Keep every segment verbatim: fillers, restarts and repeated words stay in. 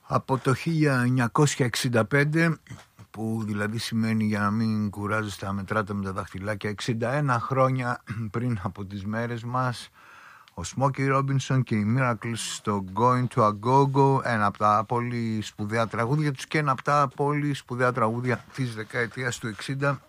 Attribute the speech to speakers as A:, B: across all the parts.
A: Από το χίλια εννιακόσια εξήντα πέντε, που δηλαδή σημαίνει, για να μην κουράζεστε να μετράτε με τα δαχτυλάκια, εξήντα ένα χρόνια πριν από τις μέρες μας, ο Smokey Robinson και οι Miracles στο Going to a Go-Go, ένα από τα πολύ σπουδαία τραγούδια τους και ένα από τα πολύ σπουδαία τραγούδια της δεκαετίας του εξήντα,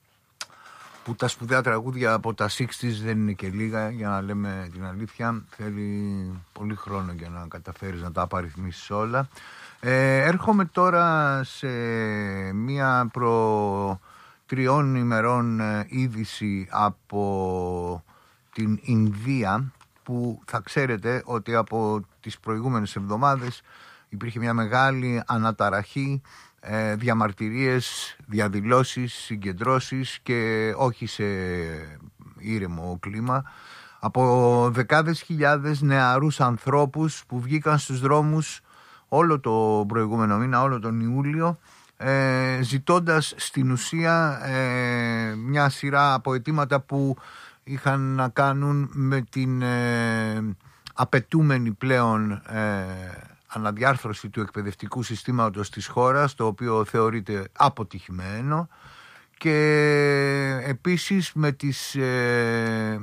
A: που τα σπουδαία τραγούδια από τα εξήντα δεν είναι και λίγα, για να λέμε την αλήθεια. Θέλει πολύ χρόνο για να καταφέρεις να τα απαριθμίσεις όλα. Ε, έρχομαι τώρα σε μία προ τριών ημερών είδηση από την Ινδία, που θα ξέρετε ότι από τις προηγούμενες εβδομάδες υπήρχε μια μεγάλη αναταραχή, ε, διαμαρτυρίες, διαδηλώσεις, συγκεντρώσεις και όχι σε ήρεμο κλίμα, από δεκάδες χιλιάδες νεαρούς ανθρώπους που βγήκαν στους δρόμους όλο το προηγούμενο μήνα, όλο τον Ιούλιο, ε, ζητώντας στην ουσία ε, μια σειρά από αιτήματα που είχαν να κάνουν με την ε, απαιτούμενη πλέον ε, αναδιάρθρωση του εκπαιδευτικού συστήματος της χώρας, το οποίο θεωρείται αποτυχημένο, και επίσης με τις ε,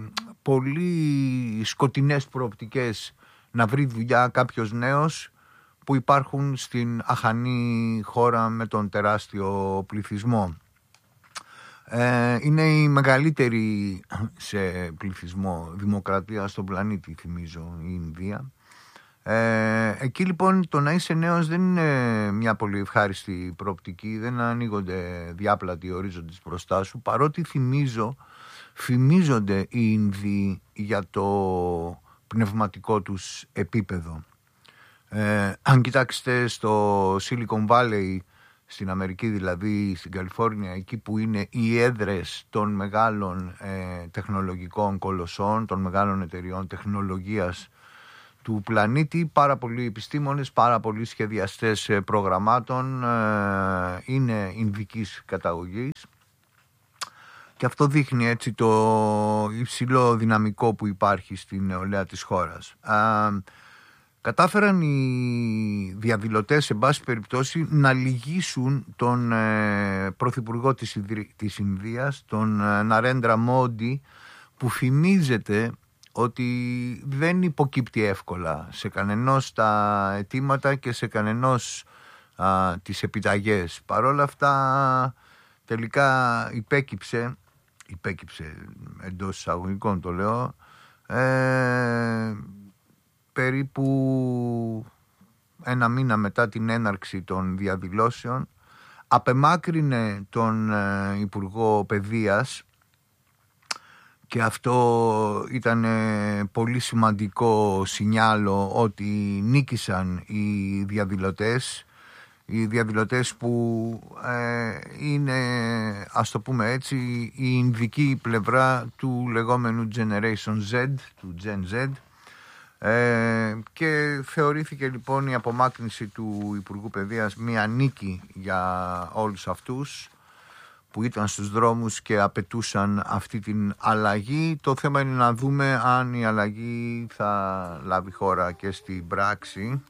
A: πολύ σκοτεινές προοπτικές να βρει δουλειά κάποιος νέος που υπάρχουν στην αχανή χώρα με τον τεράστιο πληθυσμό. Ε, είναι η μεγαλύτερη σε πληθυσμό δημοκρατία στον πλανήτη, θυμίζω, η Ινδία. Ε, εκεί λοιπόν το να είσαι νέος δεν είναι μια πολύ ευχάριστη προοπτική, δεν ανοίγονται διάπλατοι ορίζοντες μπροστά σου, παρότι θυμίζω, φημίζονται οι Ινδοί για το πνευματικό τους επίπεδο. Ε, αν κοιτάξετε στο Silicon Valley, στην Αμερική δηλαδή, στην Καλιφόρνια, εκεί που είναι οι έδρες των μεγάλων ε, τεχνολογικών κολοσσών, των μεγάλων εταιριών τεχνολογίας του πλανήτη, πάρα πολλοί επιστήμονες, πάρα πολλοί σχεδιαστές προγραμμάτων ε, είναι ινδικής καταγωγής, και αυτό δείχνει έτσι το υψηλό δυναμικό που υπάρχει στην νεολαία της χώρας. Ε, Κατάφεραν οι διαδηλωτές, σε πάση περιπτώσει, να λυγίσουν τον ε, πρωθυπουργό της, της Ινδίας, τον ε, Ναρέντρα Μόντι, που φημίζεται ότι δεν υποκύπτει εύκολα σε κανενός τα αιτήματα και σε κανενός α, τις επιταγές. Παρόλα αυτά τελικά υπέκυψε, υπέκυψε εντός εισαγωγικών το λέω, ε, περίπου ένα μήνα μετά την έναρξη των διαδηλώσεων, απεμάκρυνε τον ε, Υπουργό Παιδείας, και αυτό ήταν ε, πολύ σημαντικό σινιάλο ότι νίκησαν οι διαδηλωτές, οι διαδηλωτές που ε, είναι, ας το πούμε έτσι, η ινδική πλευρά του λεγόμενου Generation Z, του Gen Z. Ε, και θεωρήθηκε λοιπόν η απομάκρυνση του Υπουργού Παιδείας μια νίκη για όλους αυτούς που ήταν στους δρόμους και απαιτούσαν αυτή την αλλαγή. Το θέμα είναι να δούμε αν η αλλαγή θα λάβει χώρα και στην πράξη.